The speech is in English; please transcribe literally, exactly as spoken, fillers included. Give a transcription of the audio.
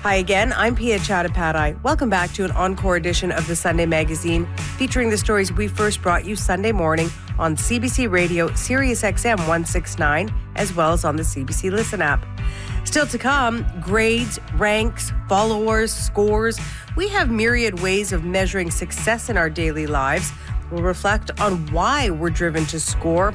Hi again, I'm Pia Chattopadhyay. Welcome back to an encore edition of the Sunday Magazine, featuring the stories we first brought you Sunday morning on C B C Radio, Sirius X M one sixty-nine, as well as on the C B C Listen app. Still to come, grades, ranks, followers, scores. We have myriad ways of measuring success in our daily lives. We'll reflect on why we're driven to score